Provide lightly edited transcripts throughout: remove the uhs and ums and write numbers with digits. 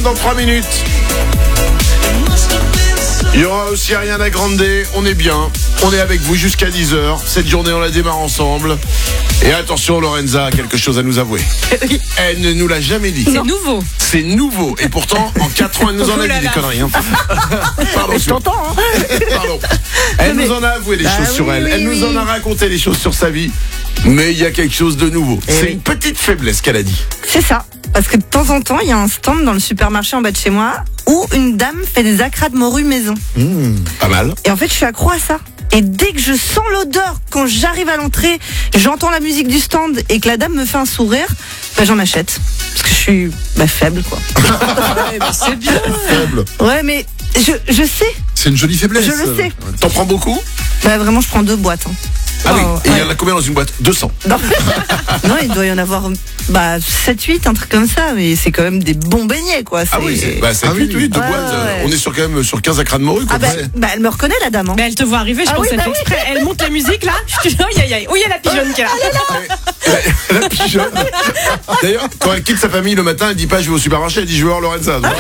dans 3 minutes. Il y aura aussi Ariana Grande, on est bien, on est avec vous jusqu'à 10h. Cette journée, on la démarre ensemble. Et attention, Lorenza a quelque chose à nous avouer. Oui. Elle ne nous l'a jamais dit. C'est nouveau. C'est nouveau. Et pourtant, en 4 ans, elle nous en a dit des conneries. Hein. Pardon, Je t'entends, hein. Pardon. Elle nous en a avoué des choses sur elle. Elle nous en a raconté des choses sur sa vie. Mais il y a quelque chose de nouveau. C'est une petite faiblesse qu'elle a dit. C'est ça. Parce que de temps en temps, il y a un stand dans le supermarché en bas de chez moi où une dame fait des acras de morue maison. Pas mal. Et en fait, je suis accro à ça. Et dès que je sens l'odeur, quand j'arrive à l'entrée, j'entends la musique du stand et que la dame me fait un sourire, bah j'en achète. Parce que je suis faible, quoi. Ouais, bah, c'est bien. Faible. Ouais, mais je sais. C'est une jolie faiblesse. Je le sais. T'en prends beaucoup? Bah vraiment, je prends 2 boîtes. Hein. Ah oui. Et il y ouais. en a combien dans une boîte? 200. Non, non, il doit y en avoir 7-8, un truc comme ça, mais c'est quand même des bons beignets, quoi. Ah oui, c'est 8, oui. 2 boîtes. Ouais. On est quand même sur 15 acras de morue. Ah Quoi. bah, elle me reconnaît, la dame. Hein. Mais elle te voit arriver, je pense qu'elle fait exprès. Elle monte la musique là. Je te dis, aïe aïe aïe. Oui, il y a la pigeonne qui est là. La pigeonne. D'ailleurs, quand elle quitte sa famille le matin, elle dit pas je vais au supermarché, elle dit je vais voir Lorenza. Donc,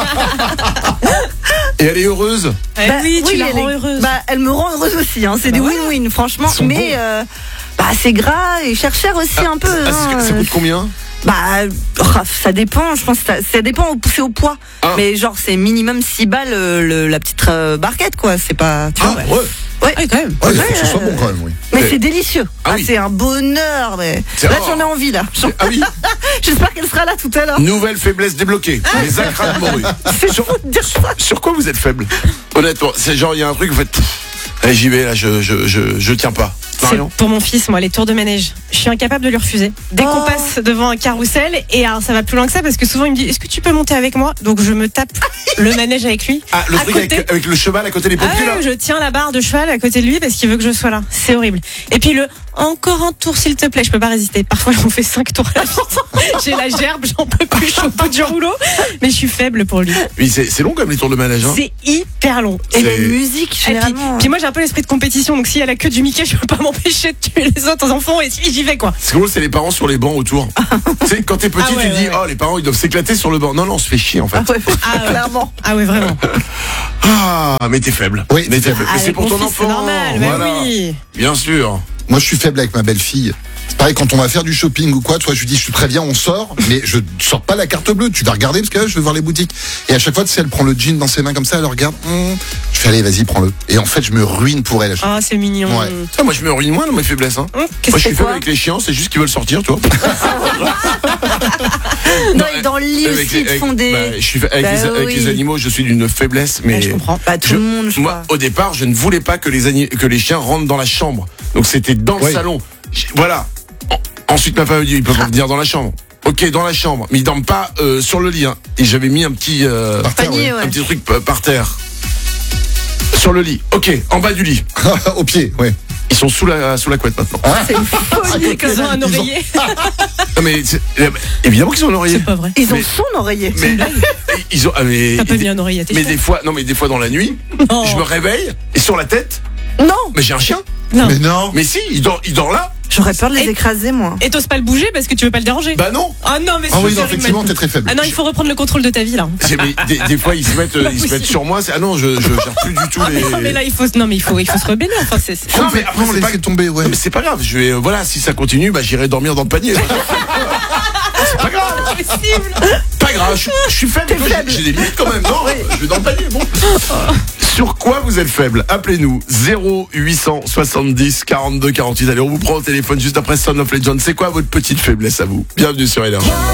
Et elle est heureuse. Oui, tu la elle rends est- heureuse. Bah, elle me rend heureuse aussi. Hein. C'est Bah des voilà. win-win, franchement. Ils sont Mais c'est gras et cher aussi un peu. Ça coûte combien? Bah, ça dépend. Je pense que ça dépend. C'est au poids. Ah. Mais genre, c'est minimum 6 balles la petite barquette, quoi. C'est pas. Tu vois, ouais. Ouais. Ouais, quand même. Ouais, il faut que ce soit bon quand même, oui. Mais c'est délicieux. Ah oui. C'est un bonheur. Mais C'est là, rare. j'en ai envie là. Ah oui. J'espère qu'elle sera là tout à l'heure. Nouvelle faiblesse débloquée. Les acras de morue. C'est fou de dire ça. Sur quoi vous êtes faible? Honnêtement, c'est genre il y a un truc vous faites. Allez, j'y vais là, je tiens pas. C'est Marion? pour mon fils, moi, les tours de manège. Je suis incapable de lui refuser. Dès qu'on Oh. passe devant un carrousel, et alors, ça va plus loin que ça parce que souvent il me dit est-ce que tu peux monter avec moi? Donc je me tape le manège avec lui. Ah, le à truc côté. avec le cheval à côté des Ah pompiers là. ouais, je tiens la barre de cheval à côté de lui parce qu'il veut que je sois là. C'est horrible. Et puis encore un tour s'il te plaît, je peux pas résister. Parfois j'en fais 5 tours à la fois. J'ai la gerbe, j'en peux plus, je suis au bout du rouleau. Mais je suis faible pour lui. Oui, c'est long comme les tours de manège. Hein. C'est hyper long. Et C'est- la musique, Et puis, généralement. puis moi j'ai un peu l'esprit de compétition, donc s'il y a la queue du Mickey, je peux pas m'empêcher de tuer les autres enfants et j'y vais quoi. Ce que c'est les parents sur les bancs autour. Tu sais, quand t'es petit, Ah ouais, tu te dis, ouais. oh, les parents, ils doivent s'éclater sur le banc. Non, on se fait chier, en fait. Ah ouais, Ah ouais. clairement. Ah ouais vraiment. Ah, mais t'es faible. Oui, mais t'es t'es faible. Ah, Mais c'est avec pour mon ton fils, enfant. c'est normal, Voilà. oui. Bien sûr. Moi, je suis faible avec ma belle-fille. C'est pareil, quand on va faire du shopping ou quoi, toi, je lui dis, je suis très bien, on sort, mais je sors pas la carte bleue. Tu dois regarder parce que là, je vais voir les boutiques. Et à chaque fois, tu sais, elle prend le jean dans ses mains comme ça, elle le regarde. Je fais, allez, vas-y, prends-le. Et en fait, je me ruine pour elle. Ah c'est mignon. Ouais. Ah, moi, je me ruine moins dans mes faiblesses. Hein. Qu'est-ce Moi, je suis que faible quoi avec les chiens, c'est juste qu'ils veulent sortir, tu vois. Non, et dans le lit Avec aussi, ils te font des. bah, je suis avec, Bah avec oui. les animaux, je suis d'une faiblesse, mais Ouais, je comprends. Bah, tout le monde, je moi, crois. au départ, je ne voulais pas que les chiens rentrent dans la chambre. Donc c'était dans le Oui. salon. Voilà. Ensuite, ma femme me dit, ils peuvent venir dans la chambre. Ok, dans la chambre, mais ils dorment pas sur le lit. Hein. Et j'avais mis un petit Par terre, Panier, ouais. ouais. un petit truc par terre. Sur le lit. Ok, en bas du lit. Au pied, ouais. Ils sont sous la couette maintenant. C'est une folie. Ils ont un Ils ont- oreiller. Non, mais évidemment qu'ils ont un oreiller. C'est pas vrai. Ils ont Mais- son oreiller. Mais ils ont. Mais, T'as pas mis un oreiller à tes mais chiens? des fois, non, mais des fois dans la nuit, Non. je me réveille et sur la tête, Non, mais j'ai un chien. Non. Mais non. Mais si, il dort là. j'aurais peur de les Et- écraser, moi. Et t'oses pas le bouger parce que tu veux pas le déranger. Bah non. Ah non mais Ah oui, c'est non, effectivement, t'es très faible. Ah non, il faut reprendre le contrôle de ta vie là. Mais des fois ils se mettent sur moi. Ah non, je gère plus du tout les. Non mais là il faut se rebeller. Enfin c'est. Non, mais après, On c'est pas... laisse tomber, ouais. non, mais c'est pas grave. Je vais voilà, si ça continue, bah j'irai dormir dans le panier. C'est pas grave. Impossible. Pas grave. Je suis faible. J'ai des limites quand même. Non, je vais dans le panier. Bon. Sur quoi vous êtes faible? Appelez-nous 0870 42 48. Allez, on vous prend au téléphone juste après Son of Legend. C'est quoi votre petite faiblesse à vous? Bienvenue sur Énergie.